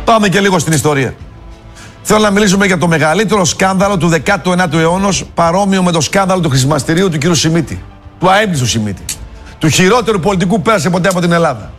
Πάμε και λίγο στην ιστορία. Θέλω να μιλήσουμε για το μεγαλύτερο σκάνδαλο του 19ου αιώνα, παρόμοιο με το σκάνδαλο του χρησιμαστηρίου του κ. Σιμίτη. Του αέμπτιστου Σιμίτη. Του χειρότερου πολιτικού που πέρασε ποτέ από την Ελλάδα.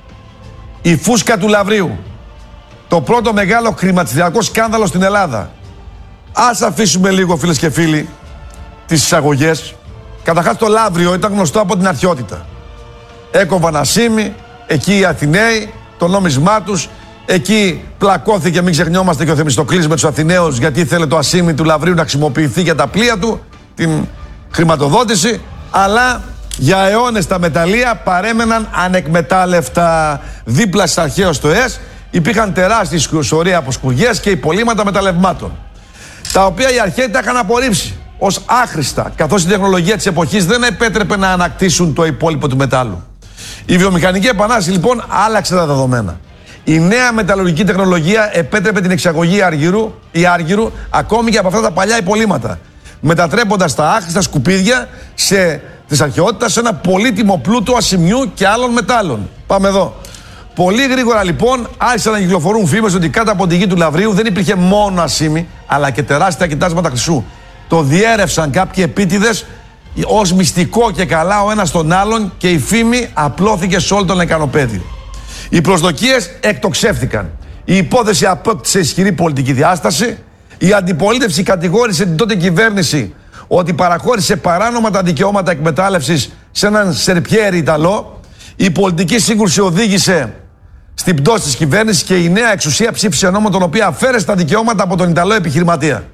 Η φούσκα του Λαυρίου. Το πρώτο μεγάλο χρηματιστηριακό σκάνδαλο στην Ελλάδα. Ας αφήσουμε λίγο, φίλες και φίλοι, τις εισαγωγές. Καταρχάς το Λαύριο ήταν γνωστό από την αρχαιότητα. Έκοβαν ασήμι, εκεί οι Αθηναίοι, το νόμισμά τους. Εκεί πλακώθηκε, μην ξεχνιόμαστε, και ο Θεμιστοκλής με τους Αθηναίους, γιατί ήθελε το ασήμι του Λαυρίου να χρησιμοποιηθεί για τα πλοία του, την χρηματοδότηση. Αλλά για αιώνες τα μεταλλεία παρέμεναν ανεκμετάλλευτα. Δίπλα στις αρχαίους στοές υπήρχαν τεράστιες σωρία από σκουριές και υπολείμματα μεταλλευμάτων, τα οποία οι αρχαίοι τα είχαν απορρίψει ως άχρηστα, καθώς η τεχνολογία της εποχής δεν επέτρεπε να ανακτήσουν το υπόλοιπο του μετάλλου. Η βιομηχανική επανάσταση λοιπόν άλλαξε τα δεδομένα. Η νέα μεταλλουργική τεχνολογία επέτρεπε την εξαγωγή άργυρου ακόμη και από αυτά τα παλιά υπολείμματα, μετατρέποντας τα άχρηστα σκουπίδια της αρχαιότητας σε ένα πολύτιμο πλούτο ασημιού και άλλων μετάλλων. Πάμε εδώ. Πολύ γρήγορα λοιπόν άρχισαν να κυκλοφορούν φήμες ότι κάτω από τη γη του Λαυρίου δεν υπήρχε μόνο ασήμι, αλλά και τεράστια κοιτάσματα χρυσού. Το διέρευσαν κάποιοι επίτηδες ως μυστικό και καλά ο ένας τον άλλον, και η φήμη απλώθηκε σε όλο τον λεκανοπέδιο. Οι προσδοκίες εκτοξεύθηκαν. Η υπόθεση απόκτησε ισχυρή πολιτική διάσταση. Η αντιπολίτευση κατηγόρησε την τότε κυβέρνηση ότι παραχώρησε παράνομα τα δικαιώματα εκμετάλλευσης σε έναν Σερπιέρι Ιταλό. Η πολιτική σύγκρουση οδήγησε στην πτώση της κυβέρνησης και η νέα εξουσία ψήφισε νόμο τον οποίο αφαίρεσε τα δικαιώματα από τον Ιταλό επιχειρηματία.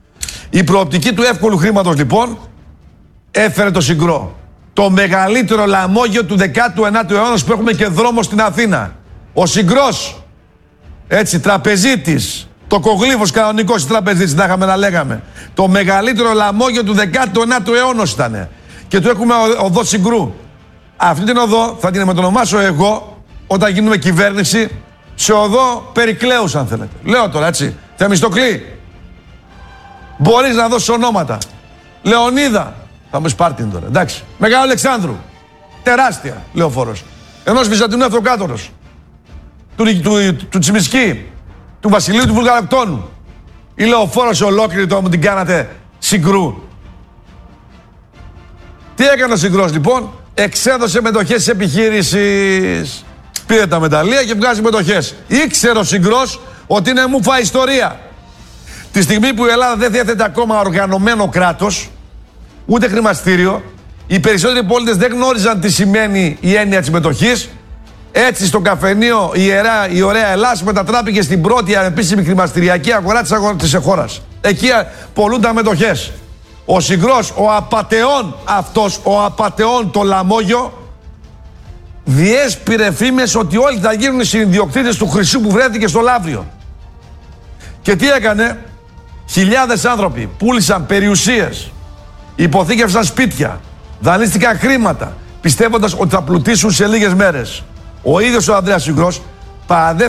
Η προοπτική του εύκολου χρήματος λοιπόν έφερε το Συγκρό. Το μεγαλύτερο λαμόγιο του 19ου αιώνα που έχουμε και δρόμο στην Αθήνα. Ο Συγκρός, έτσι, τραπεζίτης, το κογλίφος κανονικός τραπεζίτης, να είχαμε να λέγαμε. Το μεγαλύτερο λαμόγιο του 19ου αιώνα ήταν. Και του έχουμε οδό Συγκρού. Αυτή την οδό θα την μετονομάσω εγώ, όταν γίνουμε κυβέρνηση, σε οδό Περικλέους, αν θέλετε. Λέω τώρα, έτσι. Θεμιστοκλή, μπορείς να δώσεις ονόματα. Λεωνίδα. Θα μου Σπάρτιν τώρα, εντάξει. Μεγάλο Αλεξάνδρου. Τεράστια λεωφόρος. Ενός Βυζαντινού Αυτοκράτορος. Του Τσιμισκή. Του Βασιλείου του Βουλγαροκτώνου. Η λεωφόρος ολόκληρη τώρα μου την κάνατε Συγκρού. Τι έκανε ο Συγκρός λοιπόν? Εξέδωσε μετοχές της επιχείρησης. Πήρε τα μεταλλεία και βγάζει μετοχές. Ήξερε ο Συγκρός ότι είναι μουφα ιστορία. Τη στιγμή που η Ελλάδα δεν διέθετε ακόμα οργανωμένο κράτος, ούτε χρηματιστήριο, οι περισσότεροι πολίτες δεν γνώριζαν τι σημαίνει η έννοια της μετοχής. Έτσι στο καφενείο η Ωραία Ελλάς μετατράπηκε στην πρώτη ανεπίσημη χρηματιστηριακή αγορά της χώρας. Εκεί πωλούνταν μετοχές. Ο Συγκρός, ο απατεών αυτός, ο απατεών το λαμόγιο, διέσπηρε φήμες ότι όλοι θα γίνουν οι συνδιοκτήτες του χρυσού που βρέθηκε στο Λαύριο. Και τι έκανε? Χιλιάδες άνθρωποι πούλησαν περιουσίες, υποθήκευσαν σπίτια, δανείστηκαν χρήματα, πιστεύοντας ότι θα πλουτίσουν σε λίγες μέρες. Ο ίδιος ο Ανδρέας Συγκρός παραδέχθηκε